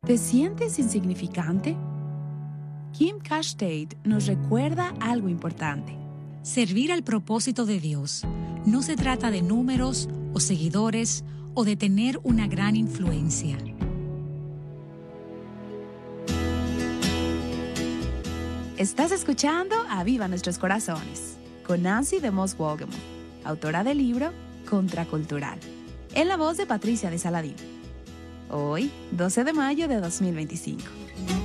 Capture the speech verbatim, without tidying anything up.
¿Te sientes insignificante? Kim Cash Tate nos recuerda algo importante. Servir al propósito de Dios no se trata de números o seguidores o de tener una gran influencia. Estás escuchando Aviva Nuestros Corazones con Nancy DeMoss Wolgemuth, autora del libro Contracultural, en la voz de Patricia de Saladín. Hoy, doce de mayo de dos mil veinticinco.